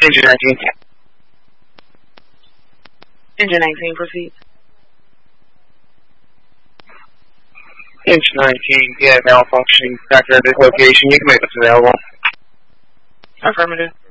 Engine 19. Engine 19, proceed. Engine 19, yeah, malfunctioning. Factor at this location. You can make this available. Affirmative.